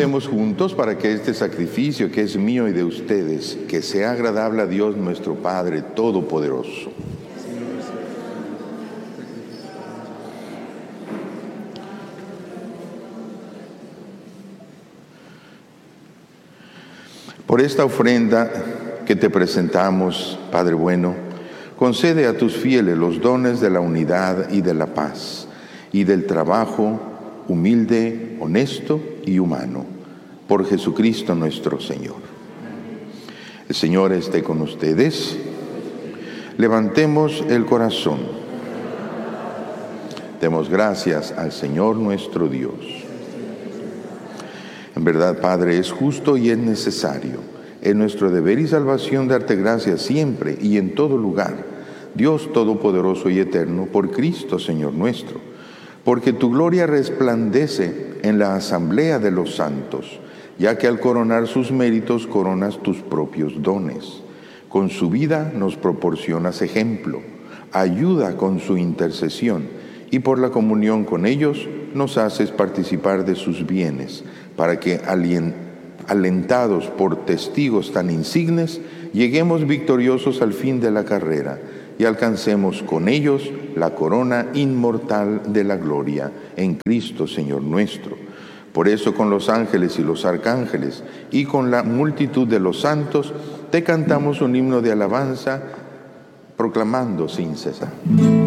Oremos juntos para que este sacrificio que es mío y de ustedes, que sea agradable a Dios nuestro Padre Todopoderoso. Por esta ofrenda que te presentamos, Padre bueno, concede a tus fieles los dones de la unidad y de la paz, y del trabajo humilde, honesto y humano, por Jesucristo nuestro Señor. El Señor esté con ustedes. Levantemos el corazón. Demos gracias al Señor nuestro Dios. En verdad, Padre, es justo y es necesario, es nuestro deber y salvación darte gracias siempre y en todo lugar, Dios Todopoderoso y Eterno, por Cristo, Señor nuestro, porque tu gloria resplandece en la asamblea de los santos, ya que al coronar sus méritos coronas tus propios dones. Con su vida nos proporcionas ejemplo, ayuda con su intercesión, y por la comunión con ellos nos haces participar de sus bienes, para que alentados por testigos tan insignes, lleguemos victoriosos al fin de la carrera y alcancemos con ellos la corona inmortal de la gloria en Cristo Señor nuestro. Por eso con los ángeles y los arcángeles y con la multitud de los santos te cantamos un himno de alabanza proclamando sin cesar.